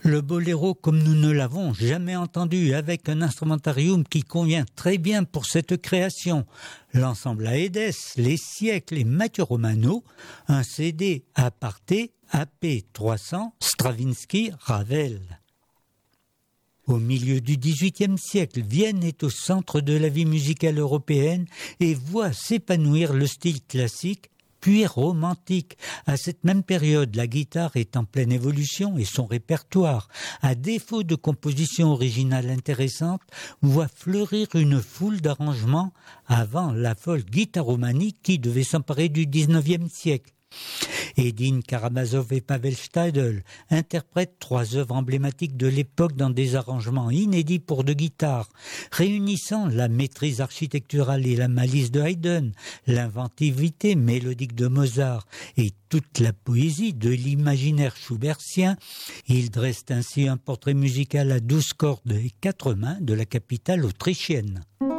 Le boléro comme nous ne l'avons jamais entendu, avec un instrumentarium qui convient très bien pour cette création. L'ensemble Aedes, Les Siècles et Mathieu Romano, un CD aparté AP 300 Stravinsky Ravel. Au milieu du XVIIIe siècle, Vienne est au centre de la vie musicale européenne et voit s'épanouir le style classique, puis romantique. À cette même période, la guitare est en pleine évolution et son répertoire, à défaut de compositions originales intéressantes, voit fleurir une foule d'arrangements avant la folle guitaromanie qui devait s'emparer du XIXe siècle. Edine Karamazov et Pavel Steidl interprètent 3 œuvres emblématiques de l'époque dans des arrangements inédits pour 2 guitares, réunissant la maîtrise architecturale et la malice de Haydn, l'inventivité mélodique de Mozart et toute la poésie de l'imaginaire schubertien. Ils dressent ainsi un portrait musical à 12 cordes et 4 mains de la capitale autrichienne.